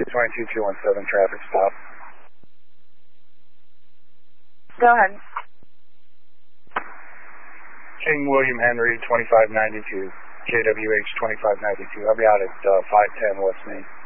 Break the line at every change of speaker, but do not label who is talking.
222-217 traffic stop.
Go ahead.
King William Henry 2592, KWH 2592. I'll be out at 510 West Main.